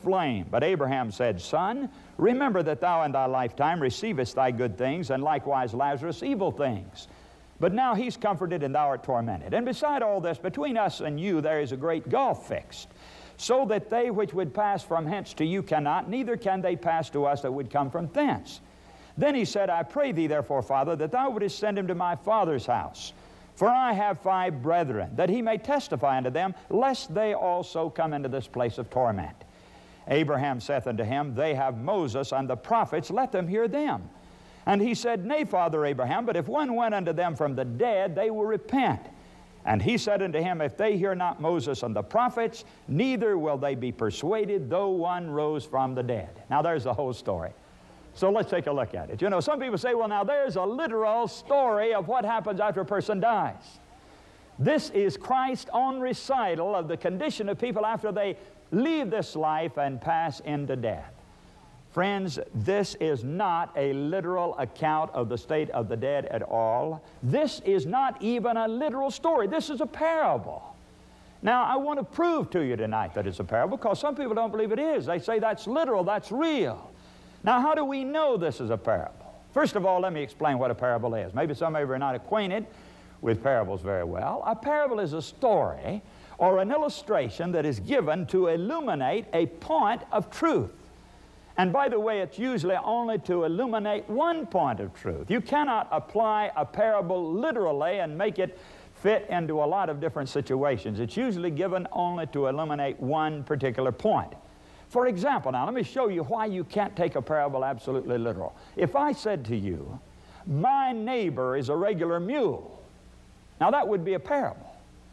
flame. But Abraham said, Son, remember that thou in thy lifetime receivest thy good things, and likewise Lazarus evil things. But now he's comforted, and thou art tormented. And beside all this, between us and you there is a great gulf fixed, so that they which would pass from hence to you cannot, neither can they pass to us that would come from thence. Then he said, I pray thee therefore, Father, that thou wouldest send him to my father's house. For I have 5 brethren, that he may testify unto them, lest they also come into this place of torment. Abraham saith unto him, They have Moses and the prophets, let them hear them. And he said, Nay, Father Abraham, but if one went unto them from the dead, they will repent. And he said unto him, If they hear not Moses and the prophets, neither will they be persuaded, though one rose from the dead. Now there's the whole story. So let's take a look at it. You know, some people say, well, now there's a literal story of what happens after a person dies. This is Christ's own recital of the condition of people after they leave this life and pass into death. Friends, this is not a literal account of the state of the dead at all. This is not even a literal story. This is a parable. Now, I want to prove to you tonight that it's a parable, because some people don't believe it is. They say that's literal, that's real. Now, how do we know this is a parable? First of all, let me explain what a parable is. Maybe some of you are not acquainted with parables very well. A parable is a story or an illustration that is given to illuminate a point of truth. And by the way, it's usually only to illuminate one point of truth. You cannot apply a parable literally and make it fit into a lot of different situations. It's usually given only to illuminate one particular point. For example, now let me show you why you can't take a parable absolutely literal. If I said to you, my neighbor is a regular mule, now that would be a parable.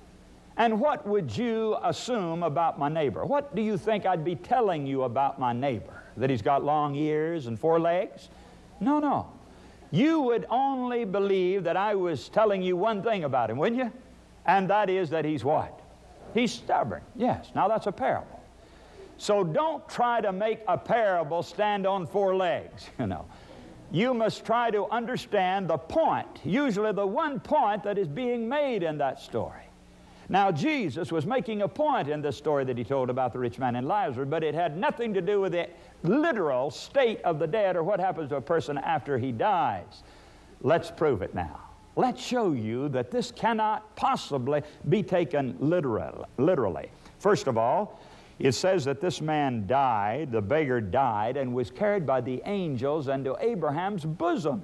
And what would you assume about my neighbor? What do you think I'd be telling you about my neighbor? That he's got long ears and 4 legs? No, no. You would only believe that I was telling you one thing about him, wouldn't you? And that is that he's what? He's stubborn. Yes, now that's a parable. So don't try to make a parable stand on 4 legs, you know. You must try to understand the point, usually the one point that is being made in that story. Now, Jesus was making a point in this story that he told about the rich man and Lazarus, but it had nothing to do with the literal state of the dead or what happens to a person after he dies. Let's prove it now. Let's show you that this cannot possibly be taken literally. First of all, it says that this man died, the beggar died, and was carried by the angels into Abraham's bosom.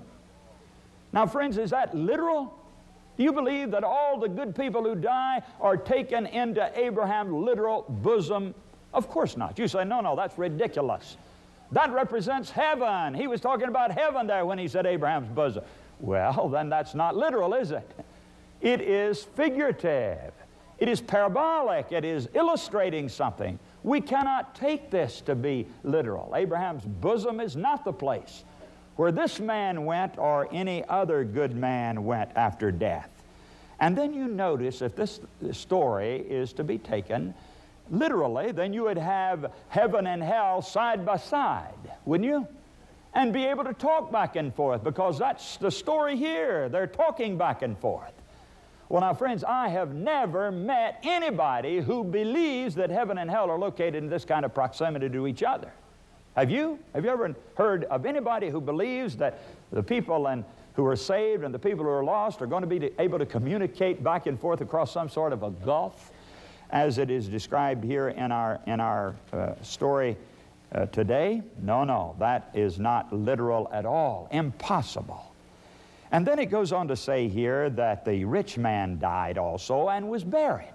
Now, friends, is that literal? Do you believe that all the good people who die are taken into Abraham's literal bosom? Of course not. You say, no, no, that's ridiculous. That represents heaven. He was talking about heaven there when he said Abraham's bosom. Well, then that's not literal, is it? It is figurative. It is parabolic. It is illustrating something. We cannot take this to be literal. Abraham's bosom is not the place where this man went or any other good man went after death. And then you notice if this story is to be taken literally, then you would have heaven and hell side by side, wouldn't you? And be able to talk back and forth, because that's the story here. They're talking back and forth. Well, now, friends, I have never met anybody who believes that heaven and hell are located in this kind of proximity to each other. Have you? Have you ever heard of anybody who believes that the people who are saved and the people who are lost are going to be able to communicate back and forth across some sort of a gulf, as it is described here in our story today? No, no, that is not literal at all. Impossible. And then it goes on to say here that the rich man died also and was buried.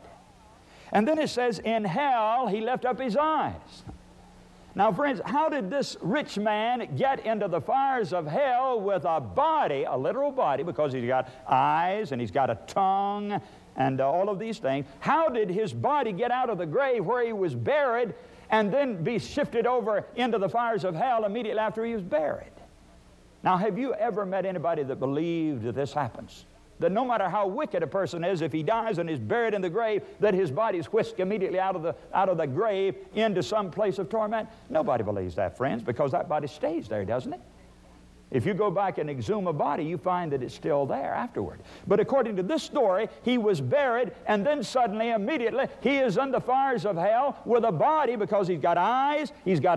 And then it says, in hell he lifted up his eyes. Now, friends, how did this rich man get into the fires of hell with a body, a literal body, because he's got eyes and he's got a tongue and all of these things? How did his body get out of the grave where he was buried and then be shifted over into the fires of hell immediately after he was buried? Now, have you ever met anybody that believed that this happens? That no matter how wicked a person is, if he dies and is buried in the grave, that his body is whisked immediately out of the grave into some place of torment? Nobody believes that, friends, because that body stays there, doesn't it? If you go back and exhume a body, you find that it's still there afterward. But according to this story, he was buried, and then suddenly, immediately, he is in the fires of hell with a body, because he's got eyes, he's got